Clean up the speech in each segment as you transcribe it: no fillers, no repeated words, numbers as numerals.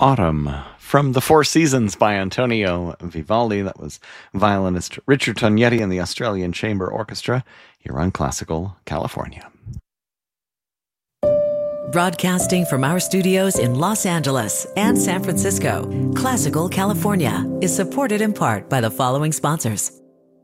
Autumn from The Four Seasons by Antonio Vivaldi. That was violinist Richard Tognetti and the Australian Chamber Orchestra here on Classical California. Broadcasting from our studios in Los Angeles and San Francisco, Classical California is supported in part by the following sponsors.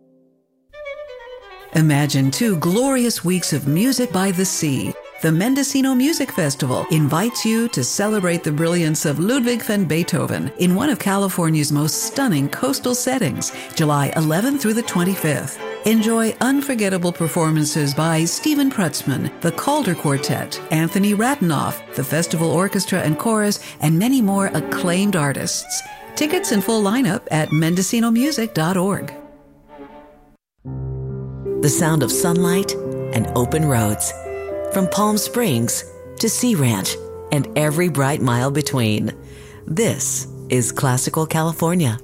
Imagine 2 glorious weeks of music by the sea. The Mendocino Music Festival invites you to celebrate the brilliance of Ludwig van Beethoven in one of California's most stunning coastal settings, July 11th through the 25th. Enjoy unforgettable performances by Stephen Prutzman, the Calder Quartet, Anthony Ratanoff, the Festival Orchestra and Chorus, and many more acclaimed artists. Tickets and full lineup at mendocinomusic.org. The sound of sunlight and open roads. From Palm Springs to Sea Ranch and every bright mile between. This is Classical California.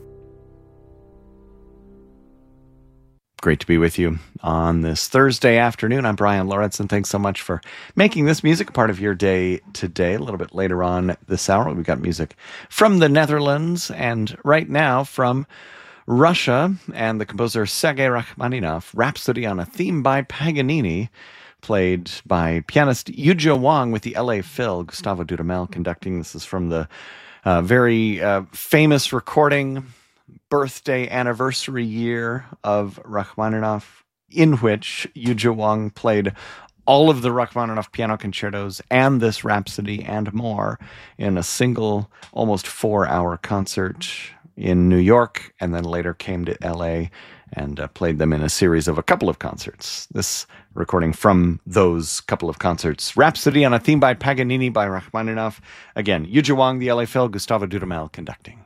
Great to be with you on this Thursday afternoon. I'm Brian Lorentzen. Thanks so much for making this music part of your day today. A little bit later on this hour, we've got music from the Netherlands and right now from Russia and the composer Sergei Rachmaninoff, Rhapsody on a Theme by Paganini, played by pianist Yuzha Wang with the LA Phil, Gustavo Dudamel conducting. This is from the very famous recording, birthday anniversary year of Rachmaninoff, in which Yuzha Wang played all of the Rachmaninoff piano concertos and this Rhapsody and more in a single, almost 4-hour concert in New York, and then later came to LA and played them in a series of a couple of concerts. This recording from those couple of concerts, Rhapsody on a Theme by Paganini by Rachmaninoff. Again, Yuzha Wang, the LA Phil, Gustavo Dudamel conducting.